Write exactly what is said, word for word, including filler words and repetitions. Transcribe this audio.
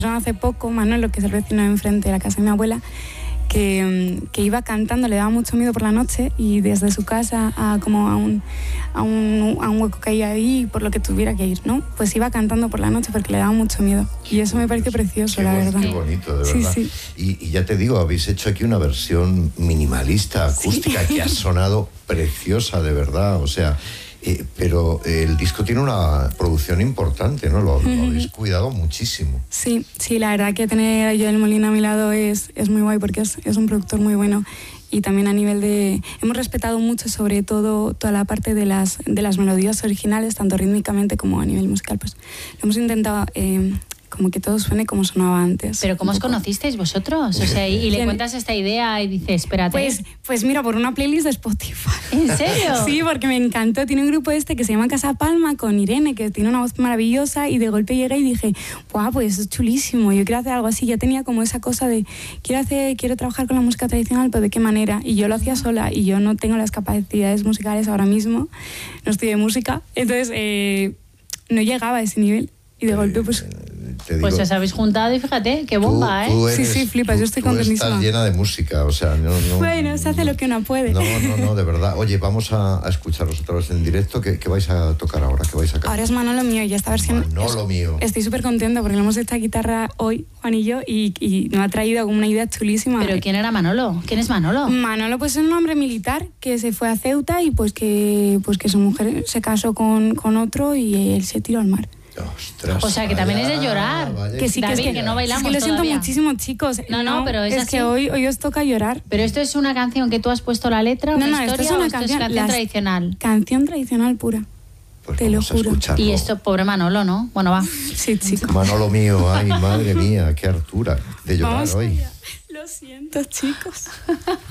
Hace poco, Manolo, que es el vecino de enfrente de la casa de mi abuela, que, que iba cantando, le daba mucho miedo por la noche y desde su casa a, como a, un, a, un, a un hueco que hay ahí, por lo que tuviera que ir, ¿no? Pues iba cantando por la noche porque le daba mucho miedo. Y eso me pareció precioso, qué la bon, verdad. Qué bonito, de verdad. Sí, sí. Y, y ya te digo, habéis hecho aquí una versión minimalista, acústica, sí, que ha sonado preciosa, de verdad. O sea, eh, pero el disco tiene una producción importante, ¿no? Lo, lo habéis cuidado muchísimo. Sí, sí, la verdad que tener a Joel Molina a mi lado es, es muy guay porque es, es un productor muy bueno. Y también a nivel de... Hemos respetado mucho sobre todo toda la parte de las, de las melodías originales, tanto rítmicamente como a nivel musical. Pues hemos intentado... Eh, como que todo suene como sonaba antes. ¿Pero cómo os conocisteis vosotros? O sea, y, y le cuentas esta idea y dices, espérate. Pues, pues mira, por una playlist de Spotify. ¿En serio? Sí, porque me encantó. Tiene un grupo este que se llama Casa Palma con Irene, que tiene una voz maravillosa, y de golpe llegué y dije, guau, pues es chulísimo, yo quiero hacer algo así. Ya tenía como esa cosa de, quiero hacer, quiero trabajar con la música tradicional, pero ¿de qué manera? Y yo lo hacía sola, y yo no tengo las capacidades musicales ahora mismo, no estudié música, entonces eh, no llegaba a ese nivel. Y de golpe, pues... Digo, pues os habéis juntado y fíjate, qué bomba, tú, tú ¿eh? eres, sí, sí, flipas, yo estoy tú contentísima. Estás llena de música, o sea, no... no bueno, se hace lo que uno puede. No, no, no, de verdad. Oye, vamos a, a escucharos otra vez en directo. ¿Qué, qué vais a tocar ahora? ¿Qué vais a cantar? Ahora es Manolo Mío y esta versión... Manolo es, Mío. Estoy súper contenta porque le hemos hecho guitarra hoy, Juan y yo, y, y nos ha traído una idea chulísima. ¿Pero quién era Manolo? ¿Quién es Manolo? Manolo, pues es un hombre militar que se fue a Ceuta y pues que, pues que su mujer se casó con, con otro y él se tiró al mar. Ostras, o sea, que también vaya, es de llorar. Vaya, que sí, David, que, es que, que no bailamos es que lo siento todavía. muchísimo, chicos. No, no, pero es, es así. que hoy, hoy os toca llorar. Pero esto es una canción que tú has puesto la letra, una no, no, historia, esto es una o esto canción, es canción las, tradicional. Canción tradicional pura. Pues te lo juro. Y esto, pobre Manolo, ¿no? Bueno, va. Sí, chico. Manolo Mío, ay, madre mía, qué hartura de llorar Vamos hoy. allá. Lo siento, chicos.